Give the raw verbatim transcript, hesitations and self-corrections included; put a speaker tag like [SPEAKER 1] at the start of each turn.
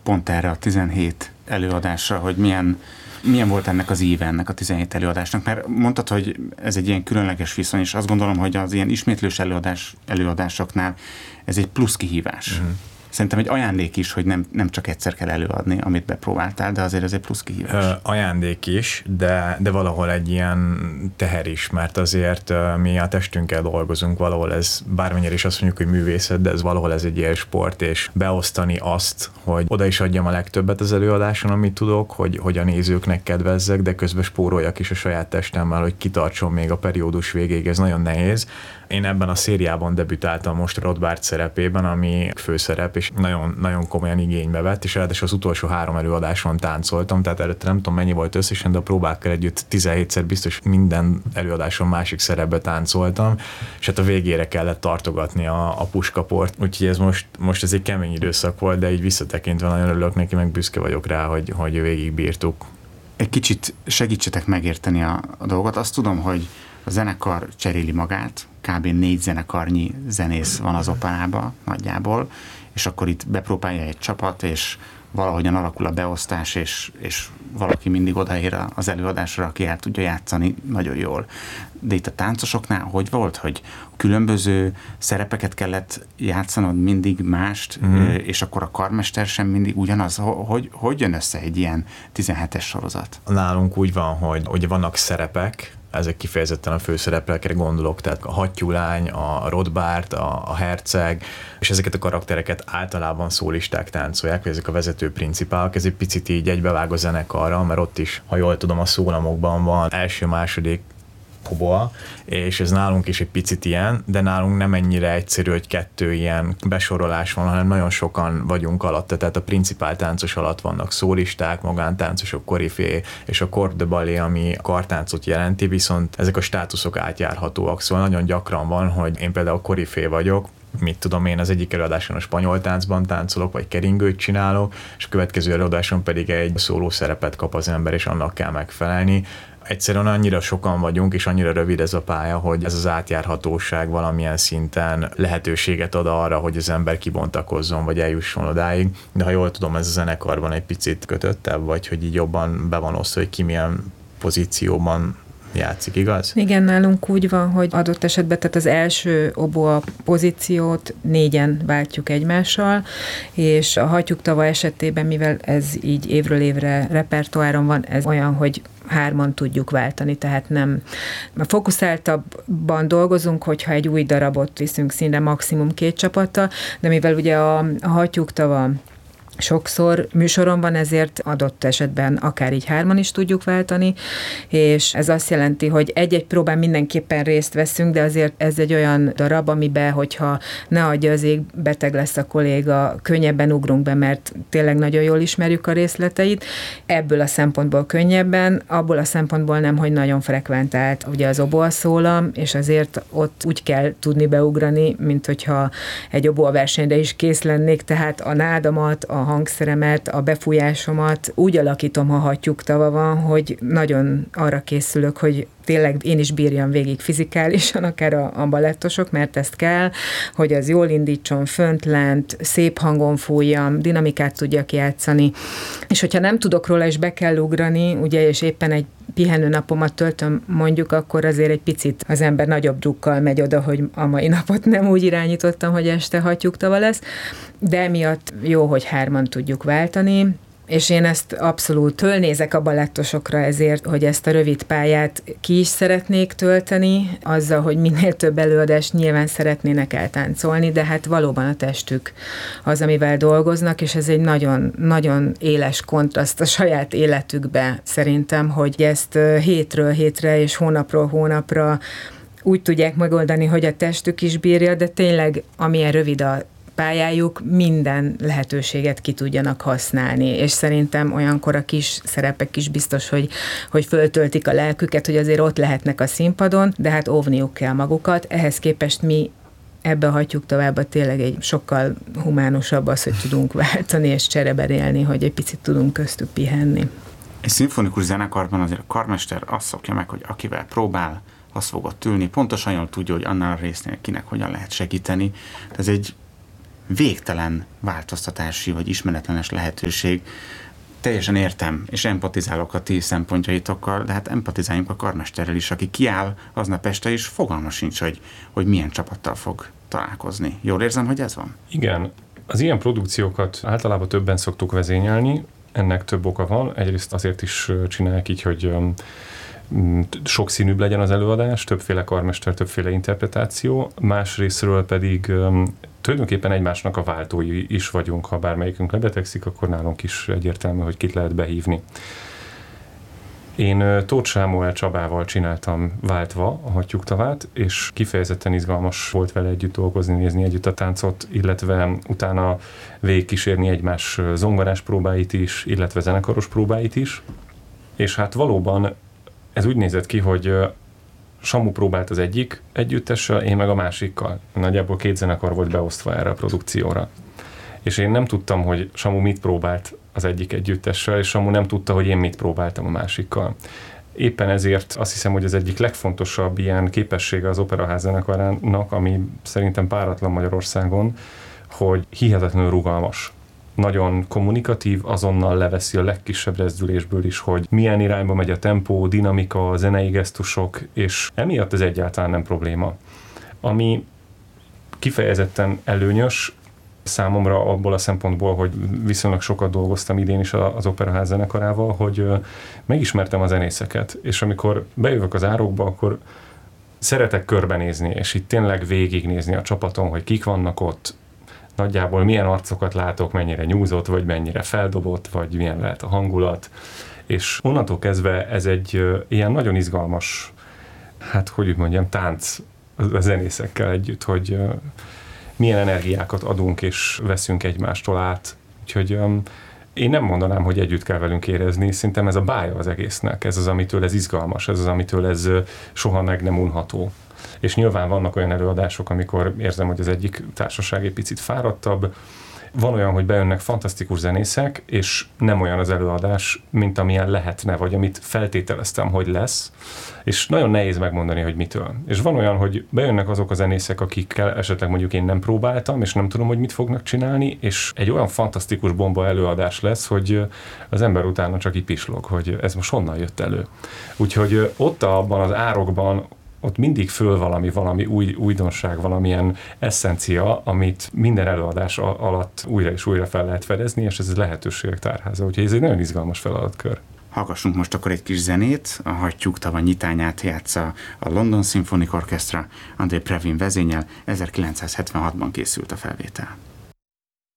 [SPEAKER 1] pont erre a tizenhét előadásra, hogy milyen, milyen volt ennek az íve, ennek a tizenhét előadásnak, mert mondtad, hogy ez egy ilyen különleges viszony, és azt gondolom, hogy az ilyen ismétlős előadás, előadásoknál ez egy plusz kihívás. Uh-huh. Szerintem egy ajándék is, hogy nem, nem csak egyszer kell előadni, amit bepróbáltál, de azért ez egy plusz kihívás.
[SPEAKER 2] Ö, ajándék is, de, de valahol egy ilyen teher is, mert azért ö, mi a testünkkel dolgozunk, valahol ez, bármennyire is azt mondjuk, hogy művészet, de ez valahol ez egy ilyen sport, és beosztani azt, hogy oda is adjam a legtöbbet az előadáson, amit tudok, hogy, hogy a nézőknek kedvezzek, de közben spóroljak is a saját testemmel, hogy kitartson még a periódus végéig, ez nagyon nehéz. Én ebben a szériában debütáltam most Rothbard szerepében, ami főszerep, és nagyon, nagyon komolyan igénybe vett, és ráadásul az utolsó három előadáson táncoltam, tehát előtte nem tudom mennyi volt összesen, de a próbákkal együtt tizenhétszer biztos minden előadáson másik szerepbe táncoltam, és hát a végére kellett tartogatni a, a puskaport, úgyhogy ez most, most ez egy kemény időszak volt, de így visszatekintve nagyon örülök neki, meg büszke vagyok rá, hogy, hogy végigbírtuk.
[SPEAKER 1] Egy kicsit segítsetek megérteni a, a dolgot. Azt tudom, hogy a zenekar cseréli magát, kb. négy zenekarnyi zenész van az operában nagyjából, és akkor itt bepróbálja egy csapat, és valahogyan alakul a beosztás, és, és valaki mindig odaér az előadásra, aki el tudja játszani nagyon jól. De itt a táncosoknál hogy volt, hogy különböző szerepeket kellett játszanod, mindig mást, mm. és akkor a karmester sem mindig ugyanaz? Hogy, hogy jön össze egy ilyen tizenhetes sorozat?
[SPEAKER 2] Nálunk úgy van, hogy ugye vannak szerepek, ezek kifejezetten a főszereplőkre gondolok, tehát a hattyúlány, a Rothbard, a, a herceg, és ezeket a karaktereket általában szólisták táncolják, vagy ezek a vezető principálok, ez egy picit így egybevág a zenekarra, mert ott is, ha jól tudom, a szólamokban van első, második oboa, és ez nálunk is egy picit ilyen, de nálunk nem ennyire egyszerű, hogy kettő ilyen besorolás van, hanem nagyon sokan vagyunk alatta, tehát a principál táncos alatt vannak szólisták, magántáncosok, korifé, és a corps de ballet, ami a kartáncot jelenti, viszont ezek a státuszok átjárhatóak, szóval nagyon gyakran van, hogy én például korifé vagyok, mit tudom én, az egyik előadáson a spanyol táncban táncolok, vagy keringőt csinálok, és a következő előadáson pedig egy szóló szerepet kap az ember, és annak kell megfelelni. Egyszerűen annyira sokan vagyunk, és annyira rövid ez a pálya, hogy ez az átjárhatóság valamilyen szinten lehetőséget ad arra, hogy az ember kibontakozzon, vagy eljusson odáig. De ha jól tudom, ez a zenekarban egy picit kötöttebb, vagy hogy így jobban be van osztva, hogy ki milyen pozícióban játszik, igaz?
[SPEAKER 3] Igen, nálunk úgy van, hogy adott esetben, tehát az első oboa pozíciót négyen váltjuk egymással, és a hattyúktava esetében, mivel ez így évről évre repertoáron van, ez olyan, hogy hárman tudjuk váltani, tehát nem fokuszáltabban dolgozunk, hogyha egy új darabot viszünk színre maximum két csapattal, de mivel ugye a, a hattyúktava sokszor műsoron van, ezért adott esetben akár így hárman is tudjuk váltani, és ez azt jelenti, hogy egy-egy próbán mindenképpen részt veszünk, de azért ez egy olyan darab, amiben, hogyha ne adja az ég, beteg lesz a kolléga, könnyebben ugrunk be, mert tényleg nagyon jól ismerjük a részleteit. Ebből a szempontból könnyebben, abból a szempontból nem, hogy nagyon frekventált ugye az oboa-szólam, és azért ott úgy kell tudni beugrani, mint hogyha egy oboa versenyre is kész lennék, tehát a nádamat, a hangszeremet, a befújásomat úgy alakítom, ha hattyúktava van, hogy nagyon arra készülök, hogy tényleg én is bírjam végig fizikálisan, akár a, a balettosok, mert ezt kell, hogy az jól indítson fönt, lent, szép hangon fújjam, dinamikát tudjak játszani. És hogyha nem tudok róla, és be kell ugrani, ugye, és éppen egy pihenő napomat töltöm, mondjuk, akkor azért egy picit az ember nagyobb drukkal megy oda, hogy a mai napot nem úgy irányítottam, hogy este hattyúktava lesz, de emiatt jó, hogy hárman tudjuk váltani, és én ezt abszolút fölnézek a balettosokra ezért, hogy ezt a rövid pályát ki is szeretnék tölteni, azzal, hogy minél több előadást nyilván szeretnének eltáncolni, de hát valóban a testük az, amivel dolgoznak, és ez egy nagyon, nagyon éles kontraszt a saját életükbe szerintem, hogy ezt hétről hétre és hónapról hónapra úgy tudják megoldani, hogy a testük is bírja, de tényleg amilyen rövid a pályájuk, minden lehetőséget ki tudjanak használni, és szerintem olyankor a kis szerepek is biztos, hogy, hogy föltöltik a lelküket, hogy azért ott lehetnek a színpadon, de hát óvniuk kell magukat. Ehhez képest mi ebbe hagyjuk tovább, tényleg egy sokkal humánusabb az, hogy tudunk váltani és csereberélni, hogy egy picit tudunk köztük pihenni.
[SPEAKER 1] Egy szimfonikus zenekarban azért a karmester azt szokja meg, hogy akivel próbál, az fog ott ülni, pontosan jól tudja, hogy annál a résznél kinek hogyan lehet segíteni. Ez egy végtelen változtatási vagy ismeretlenes lehetőség. Teljesen értem, és empatizálok a ti szempontjaitokkal, de hát empatizáljunk a karmesterrel is, aki kiáll aznap este, és fogalma sincs, hogy, hogy milyen csapattal fog találkozni. Jól érzem, hogy ez van?
[SPEAKER 4] Igen. Az ilyen produkciókat általában többen szoktuk vezényelni, ennek több oka van. Egyrészt azért is csinálják így, hogy sokszínűbb legyen az előadás, többféle karmester, többféle interpretáció, másrésztről pedig um, tulajdonképpen egymásnak a váltói is vagyunk, ha bármelyikünk lebetegszik, akkor nálunk is egyértelmű, hogy kit lehet behívni. Én uh, Tóth Sámuel Csabával csináltam váltva a Hattyúk tavát, és kifejezetten izgalmas volt vele együtt dolgozni, nézni együtt a táncot, illetve utána végigkísérni egymás zongorás próbáit is, illetve zenekaros próbáit is. És hát valóban ez úgy nézett ki, hogy Samu próbált az egyik együttessel, én meg a másikkal. Nagyjából két zenekar volt beosztva erre a produkcióra. És én nem tudtam, hogy Samu mit próbált az egyik együttessel, és Samu nem tudta, hogy én mit próbáltam a másikkal. Éppen ezért azt hiszem, hogy az egyik legfontosabb ilyen képessége az Operaház zenekarának, ami szerintem páratlan Magyarországon, hogy hihetetlenül rugalmas. Nagyon kommunikatív, azonnal leveszi a legkisebb rezdülésből is, hogy milyen irányba megy a tempó, dinamika, zenei gesztusok, és emiatt ez egyáltalán nem probléma. Ami kifejezetten előnyös számomra abból a szempontból, hogy viszonylag sokat dolgoztam idén is az Operaház zenekarával, hogy megismertem a zenészeket, és amikor bejövök az árokba, akkor szeretek körbenézni, és itt tényleg végignézni a csapaton, hogy kik vannak ott, nagyjából milyen arcokat látok, mennyire nyúzott, vagy mennyire feldobott, vagy milyen lehet a hangulat. És onnantól kezdve ez egy uh, ilyen nagyon izgalmas, hát hogy úgy mondjam, tánc a zenészekkel együtt, hogy uh, milyen energiákat adunk és veszünk egymástól át. Úgyhogy um, én nem mondanám, hogy együtt kell velünk érezni, szerintem ez a bája az egésznek, ez az, amitől ez izgalmas, ez az, amitől ez uh, soha meg nem unható. És nyilván vannak olyan előadások, amikor érzem, hogy az egyik társaság egy picit fáradtabb. Van olyan, hogy bejönnek fantasztikus zenészek, és nem olyan az előadás, mint amilyen lehetne, vagy amit feltételeztem, hogy lesz. És nagyon nehéz megmondani, hogy mitől. És van olyan, hogy bejönnek azok a zenészek, akikkel esetleg mondjuk én nem próbáltam, és nem tudom, hogy mit fognak csinálni, és egy olyan fantasztikus bomba előadás lesz, hogy az ember utána csak így pislog, hogy ez most honnan jött elő. Úgyhogy ott abban az árokban ott mindig föl valami, valami új, újdonság, valamilyen eszencia, amit minden előadás alatt újra és újra fel lehet fedezni, és ez a lehetőségek tárháza. Úgyhogy ez egy nagyon izgalmas feladatkör.
[SPEAKER 1] Hallgassunk most akkor egy kis zenét, a Hattyúk tava nyitányát játsza a London Symphony Orchestra, André Previn vezényel, ezerkilencszázhetvenhatban készült a felvétel.